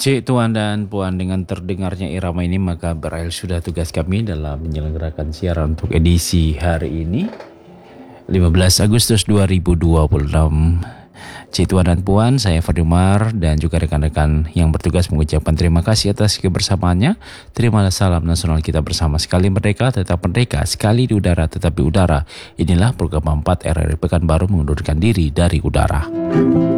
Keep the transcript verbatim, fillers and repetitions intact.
Cik, Tuan dan Puan, dengan terdengarnya irama ini maka berakhir sudah tugas kami dalam menyelenggarakan siaran untuk edisi hari ini lima belas Agustus dua ribu dua puluh enam. Cik, Tuan dan Puan, saya Fadumar dan juga rekan-rekan yang bertugas mengucapkan terima kasih atas kebersamaannya. Terimalah salam nasional kita bersama, sekali merdeka tetap merdeka, sekali di udara tetap di udara. Inilah program empat R R I Pekanbaru mengundurkan diri dari udara.